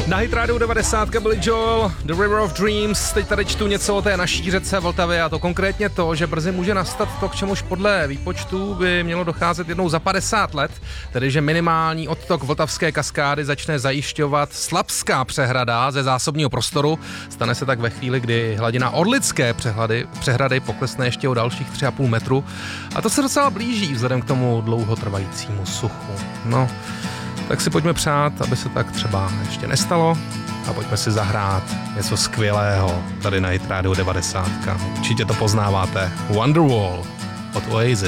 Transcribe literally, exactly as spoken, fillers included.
Na Hit Radio devadesát Billy Joel, The River of Dreams. Teď tady čtu něco o té naší řece Vltavě, a to konkrétně to, že brzy může nastat to, k čemuž podle výpočtů by mělo docházet jednou za padesát let, tedy že minimální odtok Vltavské kaskády začne zajišťovat Slapská přehrada ze zásobního prostoru. Stane se tak ve chvíli, kdy hladina Orlické přehrady, přehrady poklesne ještě o dalších tři a půl metru. A to se docela blíží vzhledem k tomu dlouhotrvajícímu suchu. No, tak si pojďme přát, aby se tak třeba ještě nestalo, a pojďme si zahrát něco skvělého tady na Hit Radio devadesát. Určitě to poznáváte. Wonderwall od Oasis.